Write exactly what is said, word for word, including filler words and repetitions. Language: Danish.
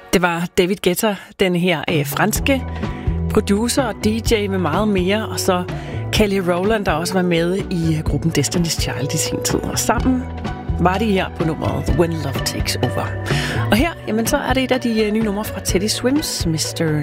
Det var David Guetta, den her øh, franske producer og D J med meget mere, og så Kelly Rowland, der også var med i gruppen Destiny's Child i sin tid. Og sammen var de her på nummeret When Love Takes Over. Og her, jamen, så er det et af de øh, nye numre fra Teddy Swims, mister